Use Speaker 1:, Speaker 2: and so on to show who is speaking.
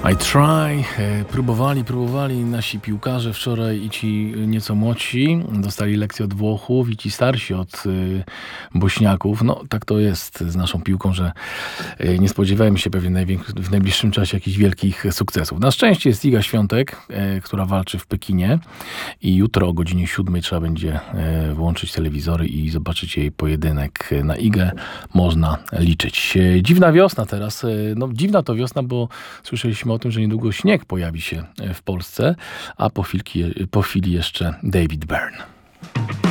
Speaker 1: I try. Próbowali nasi piłkarze wczoraj i ci nieco młodsi. Dostali lekcję od Włochów i ci starsi od Bośniaków. No tak to jest z naszą piłką, że nie spodziewałem się pewnie w najbliższym czasie jakichś wielkich sukcesów. Na szczęście jest Iga Świątek, która walczy w Pekinie i jutro o godzinie 7 trzeba będzie włączyć telewizory i zobaczyć jej pojedynek. Na Igę można liczyć. Dziwna wiosna teraz. No dziwna to wiosna, bo słyszeliśmy o tym, że niedługo śnieg pojawi się w Polsce, a po chwili jeszcze David Byrne.